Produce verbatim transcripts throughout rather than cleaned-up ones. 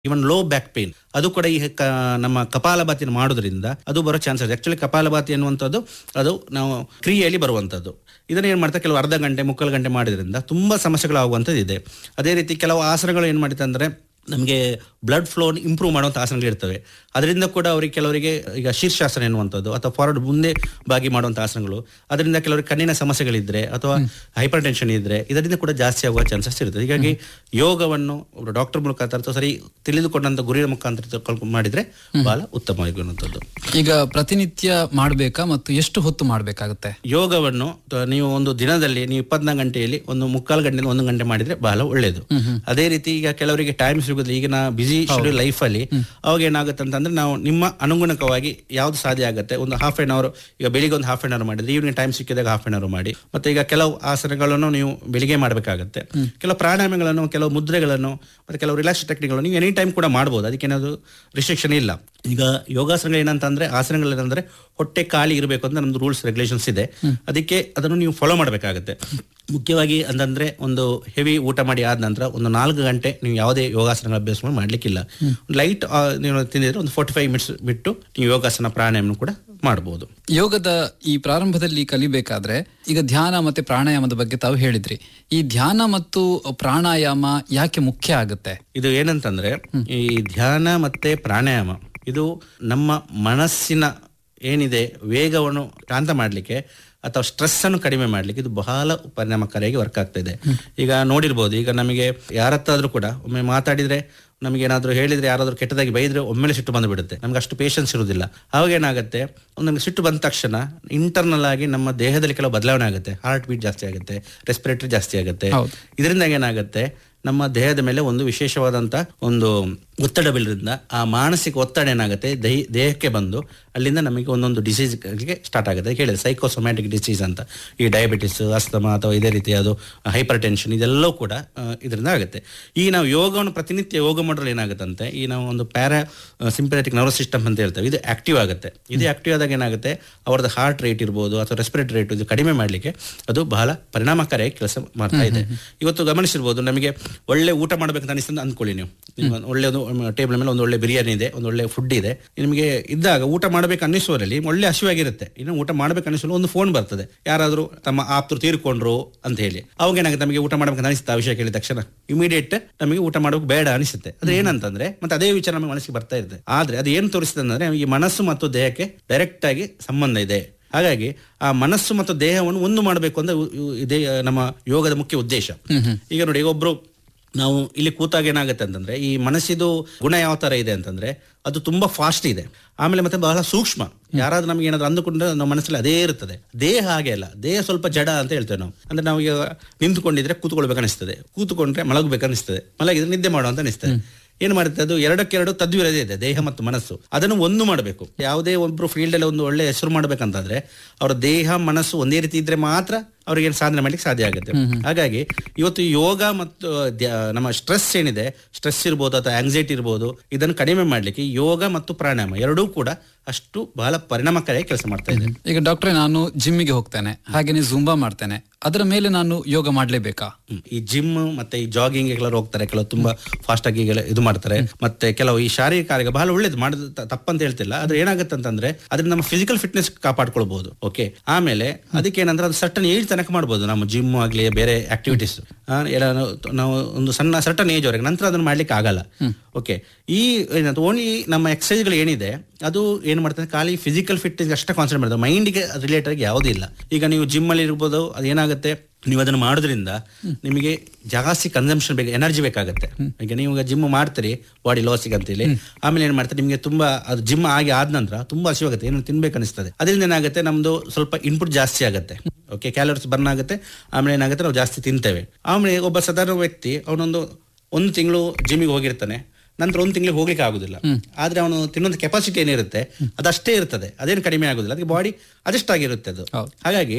ಇವನ್ low back pain ಅದು ಕೂಡ ಈ ಕ- ನಮ್ಮ ಕಪಾಲಭಾತಿಯನ್ನು ಮಾಡೋದ್ರಿಂದ ಅದು ಬರೋ ಚಾನ್ಸಸ್. ಆಕ್ಚುಲಿ ಕಪಾಲಭಾತಿ ಅನ್ನುವಂಥದ್ದು ಅದು ನಾವು ಕ್ರಿಯೆಯಲ್ಲಿ ಬರುವಂಥದ್ದು. ಇದನ್ನ ಏನ್ ಮಾಡ್ತಾರೆ, ಕೆಲವು ಅರ್ಧ ಗಂಟೆ ಮುಕ್ಕಾಲು ಗಂಟೆ ಮಾಡಿದ್ರಿಂದ ತುಂಬಾ ಸಮಸ್ಯೆಗಳು ಆಗುವಂಥದ್ದು ಇದೆ. ಅದೇ ರೀತಿ ಕೆಲವು ಆಸನಗಳು ಏನ್ ಮಾಡುತ್ತೆ ಅಂದ್ರೆ ನಮಗೆ ಬ್ಲಡ್ ಫ್ಲೋ ಇಂಪ್ರೂವ್ ಮಾಡುವಂಥ ಆಸನಗಳು ಇರ್ತವೆ. ಅದರಿಂದ ಕೂಡ ಅವರಿಗೆ ಕೆಲವರಿಗೆ ಈಗ ಶೀರ್ಷಾಸನ ಎನ್ನುವಂಥದ್ದು ಅಥವಾ ಫಾರ್ವರ್ಡ್ ಮುಂದೆ ಬಾಗಿ ಮಾಡುವಂಥ ಆಸನಗಳು, ಅದರಿಂದ ಕೆಲವರಿಗೆ ಕಣ್ಣಿನ ಸಮಸ್ಯೆಗಳಿದ್ರೆ ಅಥವಾ ಹೈಪರ್ ಟೆನ್ಷನ್ ಇದ್ರೆ ಇದರಿಂದ ಕೂಡ ಜಾಸ್ತಿ ಆಗುವ ಚಾನ್ಸಸ್ ಇರ್ತದೆ. ಹೀಗಾಗಿ ಯೋಗವನ್ನು ಡಾಕ್ಟರ್ ಮುಖಾಂತರ ಅಥವಾ ಸರಿ ತಿಳಿದುಕೊಂಡಂತ ಗುರಿಯ ಮುಖಾಂತರ ತಿಳ್ಕೊಂಡು ಮಾಡಿದ್ರೆ ಬಹಳ ಉತ್ತಮವಾಗಿರುವಂಥದ್ದು. ಈಗ ಪ್ರತಿನಿತ್ಯ ಮಾಡಬೇಕಾ ಮತ್ತು ಎಷ್ಟು ಹೊತ್ತು ಮಾಡಬೇಕಾಗುತ್ತೆ? ಯೋಗವನ್ನು ತ- ನೀವು ಒಂದು ದಿನದಲ್ಲಿ ನೀವು ಇಪ್ಪತ್ನಾಲ್ಕು ಗಂಟೆಯಲ್ಲಿ ಒಂದು ಮುಕ್ಕಾಲು ಗಂಟೆಯಿಂದ ಒಂದು ಗಂಟೆ ಮಾಡಿದ್ರೆ ಬಹಳ ಒಳ್ಳೆಯದು. ಅದೇ ರೀತಿ ಈಗ ಕೆಲವರಿಗೆ ಟೈಮ್ ಸಿಗುದಿಲ್ಲ, ಈಗಿನ ಬಿಸಿ ಶೆಡ್ಯೂಲ್ ಲೈಫ್ ಅಲ್ಲಿ ಅವಾಗ ಏನಾಗುತ್ತೆ ಅಂತಂದ್ರೆ ನಾವು ನಿಮ್ಮ ಅನುಗುಣಕವಾಗಿ ಯಾವ್ದು ಸಾಧ್ಯ ಆಗುತ್ತೆ, ಒಂದು ಹಾಫ್ ಆನ್ ಅವರ್, ಈಗ ಬೆಳಿಗ್ಗೆ ಒಂದು ಹಾಫ್ ಆನ್ ಅವರ್ ಮಾಡಿದ್ರೆ ಈವ್ನಿಂಗ್ ಟೈಮ್ ಸಿಕ್ಕಿದಾಗ ಹಾಫ್ ಆನ್ ಅವರ್ ಮಾಡಿ. ಮತ್ತೆ ಈಗ ಕೆಲವು ಆಸನಗಳನ್ನು ನೀವು ಬೆಳಿಗ್ಗೆ ಮಾಡಬೇಕಾಗುತ್ತೆ, ಕೆಲವು ಪ್ರಾಣಾಯಾಮಗಳನ್ನು, ಕೆಲವು ಮುದ್ರೆಗಳನ್ನು, ಮತ್ತೆ ಕೆಲವು ರಿಲ್ಯಾಕ್ಸ್ ಟೆಕ್ನಿಕ್ಗಳನ್ನು ನೀವು ಎನಿ ಟೈಮ್ ಕೂಡ ಮಾಡಬಹುದು. ಅದಕ್ಕೇನಾದ್ರು ರಿಸ್ಟ್ರಿಕ್ಷನ್ ಇಲ್ಲ. ಈಗ ಯೋಗಾಸನಗಳು ಏನಂತಂದ್ರೆ ಆಸನಗಳು ಏನಂದ್ರೆ ಹೊಟ್ಟೆ ಖಾಲಿ ಇರಬೇಕು ಅಂತ ನಮ್ದು ರೂಲ್ಸ್ ರೆಗ್ಯುಲೇಷನ್ಸ್ ಇದೆ. ಅದಕ್ಕೆ ಅದನ್ನು ನೀವು ಫಾಲೋ ಮಾಡಬೇಕಾಗುತ್ತೆ. ಮುಖ್ಯವಾಗಿ ಅಂತಂದ್ರೆ ಒಂದು ಹೆವಿ ಊಟ ಮಾಡಿ ಆದ ನಂತರ ಒಂದು ನಾಲ್ಕು ಗಂಟೆ ನೀವು ಯಾವುದೇ ಯೋಗಾಸನಗಳ ಅಭ್ಯಾಸ ಮಾಡ್ಲಿಕ್ಕಿಲ್ಲ. ಲೈಟ್ ನೀವು ತಿಂದಿದ್ರೆ ಒಂದು ಫೋರ್ಟಿ ಫೈವ್ ಮಿನಿಟ್ಸ್ ಬಿಟ್ಟು ನೀವು ಯೋಗಾಸನ ಪ್ರಾಣಾಯಾಮ ಕೂಡ ಮಾಡಬಹುದು. ಯೋಗದ ಈ ಪ್ರಾರಂಭದಲ್ಲಿ ಕಲಿಬೇಕಾದ್ರೆ ಈಗ ಧ್ಯಾನ ಮತ್ತೆ ಪ್ರಾಣಾಯಾಮದ ಬಗ್ಗೆ ತಾವು ಹೇಳಿದ್ರಿ. ಈ ಧ್ಯಾನ ಮತ್ತು ಪ್ರಾಣಾಯಾಮ ಯಾಕೆ ಮುಖ್ಯ ಆಗುತ್ತೆ? ಇದು ಏನಂತಂದ್ರೆ ಈ ಧ್ಯಾನ ಮತ್ತೆ ಪ್ರಾಣಾಯಾಮ ಇದು ನಮ್ಮ ಮನಸ್ಸಿನ ಏನಿದೆ ವೇಗವನ್ನು ಶಾಂತ ಮಾಡಲಿಕ್ಕೆ ಅಥವಾ ಸ್ಟ್ರೆಸ್ ಅನ್ನು ಕಡಿಮೆ ಮಾಡ್ಲಿಕ್ಕೆ ಇದು ಬಹಳ ಪರಿಣಾಮಕಾರಿಯಾಗಿ ವರ್ಕ್ ಆಗ್ತಾ ಇದೆ. ಈಗ ನೋಡಿರ್ಬೋದು, ಈಗ ನಮಗೆ ಯಾರತ್ತಾದ್ರೂ ಕೂಡ ಒಮ್ಮೆ ಮಾತಾಡಿದ್ರೆ, ನಮಗೆ ಏನಾದ್ರು ಹೇಳಿದ್ರೆ, ಯಾರಾದ್ರೂ ಕೆಟ್ಟದಾಗಿ ಬೈದ್ರೆ ಒಮ್ಮೆಲೆ ಸಿಟ್ಟು ಬಂದು ಬಿಡುತ್ತೆ. ನಮ್ಗೆ ಅಷ್ಟು ಪೇಷನ್ಸ್ ಇರುವುದಿಲ್ಲ. ಅವಾಗ ಏನಾಗುತ್ತೆ, ನಮ್ಗೆ ಸಿಟ್ಟು ಬಂದ ತಕ್ಷಣ ಇಂಟರ್ನಲ್ ಆಗಿ ನಮ್ಮ ದೇಹದಲ್ಲಿ ಕೆಲವು ಬದಲಾವಣೆ ಆಗುತ್ತೆ. ಹಾರ್ಟ್ ಬೀಟ್ ಜಾಸ್ತಿ ಆಗುತ್ತೆ, ರೆಸ್ಪಿರೇಟರಿ ಜಾಸ್ತಿ ಆಗುತ್ತೆ. ಇದರಿಂದ ಏನಾಗುತ್ತೆ, ನಮ್ಮ ದೇಹದ ಮೇಲೆ ಒಂದು ವಿಶೇಷವಾದಂತ ಒಂದು ಒತ್ತಡ ಬೀಳೋದ್ರಿಂದ ಆ ಮಾನಸಿಕ ಒತ್ತಡ ಏನಾಗುತ್ತೆ ದೈ- ದೇಹಕ್ಕೆ ಬಂದು ಅಲ್ಲಿಂದ ನಮಗೆ ಒಂದೊಂದು ಡಿಸೀಸ್ ಸ್ಟಾರ್ಟ್ ಆಗುತ್ತೆ. ಕೇಳಿದ್ರೆ ಸೈಕೋಸೊಮ್ಯಾಟಿಕ್ ಡಿಸೀಸ್ ಅಂತ, ಈ ಡಯಾಬಿಟಿಸ್, ಅಸ್ತಮಾ ಅಥವಾ ಇದೇ ರೀತಿ ಅದು ಹೈಪರ್ ಟೆನ್ಷನ್, ಇದೆಲ್ಲವೂ ಕೂಡ ಇದರಿಂದ ಆಗುತ್ತೆ. ಈ ನಾವು ಯೋಗವನ್ನು ಪ್ರತಿನಿತ್ಯ ಯೋಗ ಮಾಡೋದ್ರಲ್ಲಿ ಏನಾಗುತ್ತಂತೆ, ಈ ನಾವು ಒಂದು ಪ್ಯಾರಾ ಸಿಂಪಥೆಟಿಕ್ ನರ್ವಸ್ ಸಿಸ್ಟಮ್ ಅಂತ ಹೇಳ್ತೇವೆ, ಇದು ಆಕ್ಟಿವ್ ಆಗುತ್ತೆ. ಇದು ಆಕ್ಟಿವ್ ಆದಾಗ ಏನಾಗುತ್ತೆ, ಅವರದ್ದು ಹಾರ್ಟ್ ರೇಟ್ ಇರ್ಬೋದು ಅಥವಾ ರೆಸ್ಪಿರೇಟರಿ ರೇಟ್ ಇದು ಕಡಿಮೆ ಮಾಡಲಿಕ್ಕೆ ಅದು ಬಹಳ ಪರಿಣಾಮಕಾರಿಯಾಗಿ ಕೆಲಸ ಮಾಡ್ತಾ ಇದೆ. ಇವತ್ತು ಗಮನಿಸಿರ್ಬೋದು, ನಮಗೆ ಒಳ್ಳೆ ಊಟ ಮಾಡ್ಬೇಕಂತ ಅನಿಸ್ತದೆ ಅಂದ್ಕೊಳ್ಳಿ ನೀವು, ಒಳ್ಳೆ ಒಂದು ಟೇಬಲ್ ಮೇಲೆ ಒಂದು ಒಳ್ಳೆ ಬಿರಿಯಾನಿ ಇದೆ, ಒಂದು ಒಳ್ಳೆ ಫುಡ್ ಇದೆ, ನಿಮಗೆ ಇದ್ದಾಗ ಊಟ ಮಾಡಬೇಕು ಅನ್ನಿಸುವಲ್ಲಿ ಒಳ್ಳೆ ಹಸಿವಾಗಿರುತ್ತೆ. ಇನ್ನು ಊಟ ಮಾಡ್ಬೇಕು ಅನ್ನಿಸಲು ಒಂದು ಫೋನ್ ಬರ್ತದೆ, ಯಾರಾದ್ರೂ ತಮ್ಮ ಆಪ್ತರು ತೀರ್ಕೊಂಡ್ರು ಅಂತ ಹೇಳಿ. ಅವಾಗ ಏನಾಗುತ್ತೆ, ನಮಗೆ ಊಟ ಮಾಡ್ಬೇಕಂತ ಅನಿಸುತ್ತೆ. ಆ ವಿಷಯ ಕೇಳಿದ ತಕ್ಷಣ ಇಮಿಡಿಯೇಟ್ ನಮಗೆ ಊಟ ಮಾಡೋಕೆ ಬೇಡ ಅನಿಸುತ್ತೆ. ಅದ್ರ ಏನಂತಂದ್ರೆ ಮತ್ತೆ ಅದೇ ವಿಚಾರ ನಮಗೆ ಮನಸ್ಸಿಗೆ ಬರ್ತಾ ಇರುತ್ತೆ. ಆದ್ರೆ ಅದು ಏನು ತೋರಿಸ್ತದೆ ಅಂದ್ರೆ ಈ ಮನಸ್ಸು ಮತ್ತು ದೇಹಕ್ಕೆ ಡೈರೆಕ್ಟ್ ಆಗಿ ಸಂಬಂಧ ಇದೆ. ಹಾಗಾಗಿ ಆ ಮನಸ್ಸು ಮತ್ತು ದೇಹವನ್ನು ಒಂದು ಮಾಡಬೇಕು ಅಂದ್ರೆ ಇದೇ ನಮ್ಮ ಯೋಗದ ಮುಖ್ಯ ಉದ್ದೇಶ. ಈಗ ನೋಡಿ, ಈಗ ಒಬ್ರು ನಾವು ಇಲ್ಲಿ ಕೂತಾಗ ಏನಾಗುತ್ತೆ ಅಂತಂದ್ರೆ ಈ ಮನಸ್ಸಿದು ಗುಣ ಯಾವ ತರ ಇದೆ ಅಂತಂದ್ರೆ ಅದು ತುಂಬಾ ಫಾಸ್ಟ್ ಇದೆ, ಆಮೇಲೆ ಮತ್ತೆ ಬಹಳ ಸೂಕ್ಷ್ಮ. ಯಾರಾದ್ರೂ ನಮ್ಗೆ ಏನಾದ್ರು ಅಂದುಕೊಂಡ್ರೆ ನಮ್ಮ ಮನಸ್ಸಲ್ಲಿ ಅದೇ ಇರ್ತದೆ. ದೇಹ ಹಾಗೆ ಅಲ್ಲ, ದೇಹ ಸ್ವಲ್ಪ ಜಡ ಅಂತ ಹೇಳ್ತೇವೆ ನಾವು. ಅಂದ್ರೆ ನಾವು ಈಗ ನಿಂತ್ಕೊಂಡಿದ್ರೆ ಕೂತ್ಕೊಳ್ಬೇಕು ಅನಿಸ್ತದೆ, ಕೂತ್ಕೊಂಡ್ರೆ ಮಲಗಬೇಕು ಅನಿಸ್ತದೆ, ಮಲಗಿದ್ರೆ ನಿದ್ದೆ ಮಾಡುವ ಅಂತ ಅನಿಸ್ತದೆ. ಏನ್ ಮಾಡುತ್ತೆ, ಅದು ಎರಡಕ್ಕೆರಡು ತದ್ವಿರೋಧ ಇದೆ, ದೇಹ ಮತ್ತು ಮನಸ್ಸು. ಅದನ್ನು ಒಂದು ಮಾಡಬೇಕು. ಯಾವುದೇ ಒಬ್ರು ಫೀಲ್ಡ್ ಅಲ್ಲಿ ಒಂದು ಒಳ್ಳೆ ಹೆಸರು ಮಾಡ್ಬೇಕಂತಂದ್ರೆ ಅವರ ದೇಹ ಮನಸ್ಸು ಒಂದೇ ರೀತಿ ಇದ್ರೆ ಮಾತ್ರ ಅವ್ರಿಗೆ ಸಾಧನೆ ಮಾಡ್ಲಿಕ್ಕೆ ಸಾಧ್ಯ ಆಗುತ್ತೆ. ಹಾಗಾಗಿ ಇವತ್ತು ಯೋಗ ಮತ್ತು ಧ್ಯ- ನಮ್ಮ ಸ್ಟ್ರೆಸ್ ಏನಿದೆ, ಸ್ಟ್ರೆಸ್ ಇರ್ಬೋದು ಅಥವಾ ಆಂಗ್ಸೈಟಿ ಇರ್ಬೋದು, ಇದನ್ನು ಕಡಿಮೆ ಮಾಡ್ಲಿಕ್ಕೆ ಯೋಗ ಮತ್ತು ಪ್ರಾಣಾಯಾಮ ಎರಡೂ ಕೂಡ ಅಷ್ಟು ಬಹಳ ಪರಿಣಾಮಕಾರಿಯಾಗಿ ಕೆಲಸ ಮಾಡ್ತಾ ಇದೆ. ಈಗ ಡಾಕ್ಟ್ರೆ, ನಾನು ಜಿಮ್ಮಿಗೆ ಹೋಗ್ತೇನೆ, ಹಾಗೇನೆ ಜುಂಬಾ ಮಾಡ್ತೇನೆ, ಅದರ ಮೇಲೆ ನಾನು ಯೋಗ ಮಾಡ್ಲೇಬೇಕಾ? ಈ ಜಿಮ್ ಮತ್ತೆ ಈ ಜಾಗಿಂಗ್ ಎಲ್ಲರೂ ಹೋಗ್ತಾರೆ, ಕೆಲವು ತುಂಬಾ ಫಾಸ್ಟ್ ಆಗಿ ಎಲ್ಲ ಇದು ಮಾಡ್ತಾರೆ. ಮತ್ತೆ ಕೆಲವು ಈ ಶಾರೀರಿಕ ಕಾರ್ಯ ಬಹಳ ಒಳ್ಳೇದು, ಮಾಡೋದು ತ- ತಪ್ಪಂತ ಹೇಳ್ತಿಲ್ಲ. ಆದ್ರೆ ಏನಾಗುತ್ತೆ ಅಂತಂದ್ರೆ ಅದರಿಂದ ನಮ್ಮ ಫಿಸಿಕಲ್ ಫಿಟ್ನೆಸ್ ಕಾಪಾಡ್ಕೊಳ್ಬಹುದು. ಓಕೆ, ಆಮೇಲೆ ಅದಕ್ಕೆ ಏನಂದ್ರೆ ಅದು ಸರ್ಟನ್ ಏಜ್ ತನಕ ಮಾಡ್ಬೋದು. ನಮ್ಮ ಜಿಮ್ ಆಗ್ಲಿ ಬೇರೆ ಆಕ್ಟಿವಿಟೀಸ್ ಎಲ್ಲ ನಾವು ಒಂದು ಸಣ್ಣ ಸರ್ಟನ್ ಏಜ್ ವರೆಗೆ, ನಂತರ ಅದನ್ನು ಮಾಡ್ಲಿಕ್ಕೆ ಆಗಲ್ಲ. ಓಕೆ, ಈ ಓನ್ಲಿ ನಮ್ಮ ಎಕ್ಸರ್ಸೈಸ್ಗಳು ಏನಿದೆ ಅದು ಏನ್ ಮಾಡ್ತಾರೆ, ಖಾಲಿ ಫಿಸಿಕಲ್ ಫಿಟ್ನೆಸ್ ಅಷ್ಟೇ ಕಾನ್ಸಂಟ್ರೇಟ್ ಮಾಡ್ತಾರೆ, ಮೈಂಡ್ಗೆ ರಿಲೇಟೆಡ್ ಆಗಿ ಯಾವುದೂ ಇಲ್ಲ. ಈಗ ನೀವು ಜಿಮ್ ಅಲ್ಲಿ ಇರ್ಬೋದು, ಅದೇನಾಗುತ್ತೆ, ನೀವು ಅದನ್ನು ಮಾಡೋದ್ರಿಂದ ನಿಮಗೆ ಜಾಸ್ತಿ ಕನ್ಸಂಪ್ಷನ್ ಬೇಕು, ಎನರ್ಜಿ ಬೇಕಾಗುತ್ತೆ. ಈಗ ನೀವು ಜಿಮ್ ಮಾಡ್ತೀರಿ ಬಾಡಿ ಲಾಸಿಗೆ ಅಂತೇಳಿ, ಆಮೇಲೆ ಏನ್ ಮಾಡ್ತಾರೆ, ನಿಮಗೆ ತುಂಬಾ ಅದು ಜಿಮ್ ಆಗಿ ಆದ ನಂತರ ತುಂಬಾ ಹಸಿವಾಗುತ್ತೆ, ಏನು ತಿನ್ಬೇಕು ಅನಿಸ್ತದೆ. ಅದರಿಂದ ಏನಾಗುತ್ತೆ, ನಮ್ದು ಸ್ವಲ್ಪ ಇನ್ಪುಟ್ ಜಾಸ್ತಿ ಆಗುತ್ತೆ. ಓಕೆ, ಕ್ಯಾಲೋರೀಸ್ ಬರ್ನ್ ಆಗುತ್ತೆ, ಆಮೇಲೆ ಏನಾಗುತ್ತೆ ನಾವು ಜಾಸ್ತಿ ತಿಂತೇವೆ. ಆಮೇಲೆ ಒಬ್ಬ ಸಾಧಾರಣ ವ್ಯಕ್ತಿ ಅವನೊಂದು ಒಂದು ತಿಂಗಳು ಜಿಮ್ಮಿಗೆ ಹೋಗಿರ್ತಾನೆ, ನಂತರ ಒಂದು ತಿಂಗಳಿಗೆ ಹೋಗ್ಲಿಕ್ಕೆ ಆಗುದಿಲ್ಲ. ಆದ್ರೆ ಅವನು ತಿನ್ನೋದು ಕೆಪಾಸಿಟಿ ಏನಿರುತ್ತೆ ಅದಷ್ಟೇ ಇರ್ತದೆ, ಅದೇನು ಕಡಿಮೆ ಆಗುದಿಲ್ಲ. ಅದಕ್ಕೆ ಬಾಡಿ ಅಡ್ಜಸ್ಟ್ ಆಗಿರುತ್ತೆ ಅದು. ಹಾಗಾಗಿ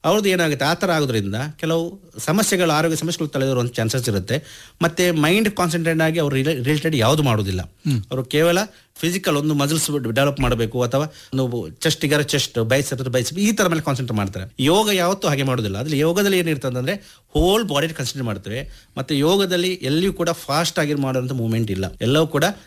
ಅವ್ರದ್ದು ಏನಾಗುತ್ತೆ ಆ ಥರ ಆಗೋದ್ರಿಂದ ಕೆಲವು ಸಮಸ್ಯೆಗಳು ಆರೋಗ್ಯ ಸಮಸ್ಯೆಗಳು ತಲೆದೋರುವಂಥ ಚಾನ್ಸಸ್ ಇರುತ್ತೆ. ಮತ್ತು ಮೈಂಡ್ ಕಾನ್ಸಂಟ್ರೇಟ್ ಆಗಿ ಅವರು ರಿಲೇಟೆಡ್ ಯಾವುದು ಮಾಡೋದಿಲ್ಲ. ಅವರು ಕೇವಲ ಫಿಸಿಕಲ್ ಒಂದು ಮಸಲ್ಸ್ ಡೆವಲಪ್ ಮಾಡಬೇಕು ಅಥವಾ ಒಂದು ಚೆಸ್ಟ್ ಇಗರ ಚೆಸ್ಟ್ ಬೈಸೆಪ್ ಬೈಸೆಪ್ ಈ ತರ ಮೇಲೆ ಕಾನ್ಸಂಟ್ರೇಟ್ ಮಾಡ್ತಾರೆ. ಯೋಗ ಯಾವತ್ತೂ ಹಾಗೆ ಮಾಡೋದಿಲ್ಲ. ಅದ್ರಲ್ಲಿ ಯೋಗದಲ್ಲಿ ಏನಿರ್ತದೆ ಅಂದ್ರೆ ಹೋಲ್ ಬಾಡಿ ಕನ್ಸಿಡರ್ ಮಾಡ್ತೇವೆ. ಮತ್ತೆ ಯೋಗದಲ್ಲಿ ಎಲ್ಲಿಯೂ ಕೂಡ ಫಾಸ್ಟ್ ಆಗಿ ಮಾಡುವಂತ ಮೂವ್ಮೆಂಟ್ ಇಲ್ಲ. ಎಲ್ಲವೂ ಕೂಡ